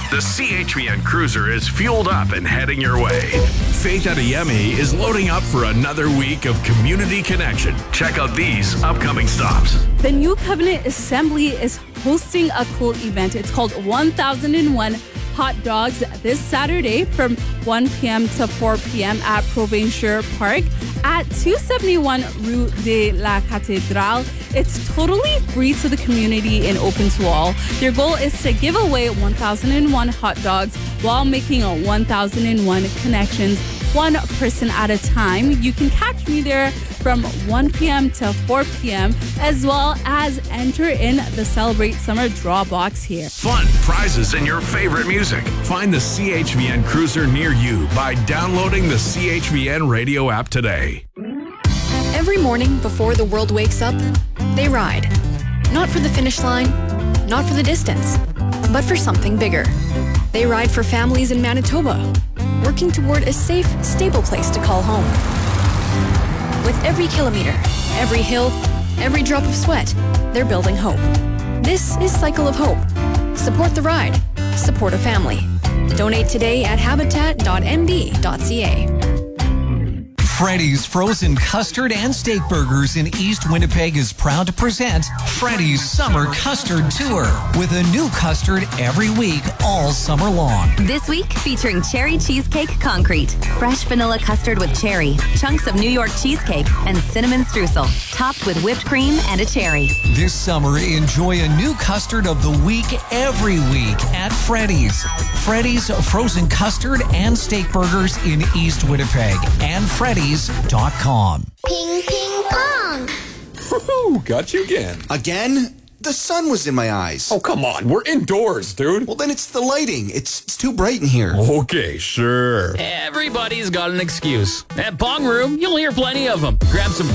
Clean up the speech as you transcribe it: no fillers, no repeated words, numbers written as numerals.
The CHVN Cruiser is fueled up and heading your way. Faith Adeyemi is loading up for another week of community connection. Check out these upcoming stops. The New Covenant Assembly is hosting a cool event. It's called 1001 Hot Dogs this Saturday from 1 p.m. to 4 p.m. at Provincial Park at 271 Rue de la Cathédrale. It's totally free to the community and open to all. Their goal is to give away 1001 hot dogs while making 1001 connections, one person at a time. You can catch me there from 1 p.m. to 4 p.m. as well as enter in the Celebrate Summer draw box here. Fun prizes and your favorite music. Find the CHVN Cruiser near you by downloading the CHVN radio app today. Every morning before the world wakes up, they ride. Not for the finish line, not for the distance, but for something bigger. They ride for families in Manitoba, working toward a safe, stable place to call home. With every kilometer, every hill, every drop of sweat, they're building hope. This is Cycle of Hope. Support the ride. Support a family. Donate today at habitat.md.ca. Freddy's Frozen Custard and Steak Burgers in East Winnipeg is proud to present Freddy's Summer Custard Tour with a new custard every week all summer long. This week featuring Cherry Cheesecake Concrete, fresh vanilla custard with cherry, chunks of New York cheesecake, and cinnamon streusel, topped with whipped cream and a cherry. This summer, enjoy a new custard of the week every week at Freddy's. Freddy's Frozen Custard and Steak Burgers in East Winnipeg and Freddy's.com. Ping, ping, pong. Woohoo! Got you again. Again? The sun was in my eyes. Oh, come on. We're indoors, dude. Well, then it's the lighting. It's too bright in here. Okay, sure. Everybody's got an excuse. At Pong Room, you'll hear plenty of them. Grab some